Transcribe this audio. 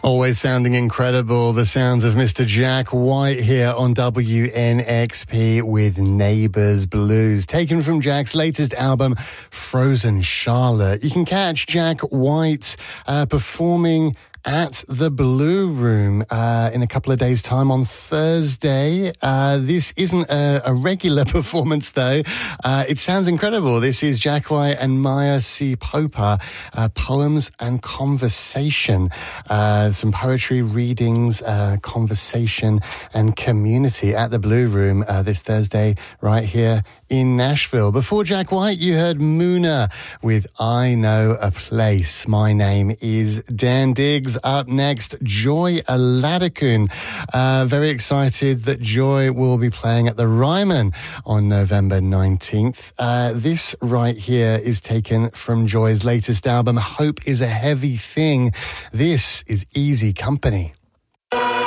Always sounding incredible. The sounds of Mr. Jack White here on WNXP with Neighbours Blues, taken from Jack's latest album, Frozen Charlotte. You can catch Jack White performing at the Blue Room in a couple of days' time on Thursday. This isn't a regular performance, though. It sounds incredible. This is Jack White and Maya C. Popa, Poems and Conversation. Some poetry readings, conversation and community at the Blue Room this Thursday right here in Nashville. Before Jack White, you heard Muna with I Know a Place. My name is Dan Diggs. Up next, Joy Aladakun. Very excited that Joy will be playing at the Ryman on November 19th. This right here is taken from Joy's latest album, Hope is a Heavy Thing. This is Easy Company.